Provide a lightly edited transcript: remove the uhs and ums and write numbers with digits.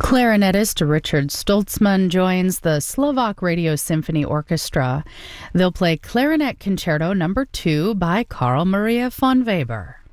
Clarinetist Richard Stoltzman joins the Slovak Radio Symphony Orchestra. They'll play Clarinet Concerto No. 2 by Carl Maria von Weber.